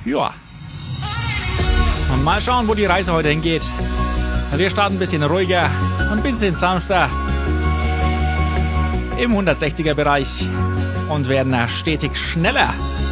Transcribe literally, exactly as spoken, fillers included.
Ja. Und mal schauen, wo die Reise heute hingeht. Wir starten ein bisschen ruhiger und ein bisschen sanfter im hundertsechziger Bereich und werden stetig schneller.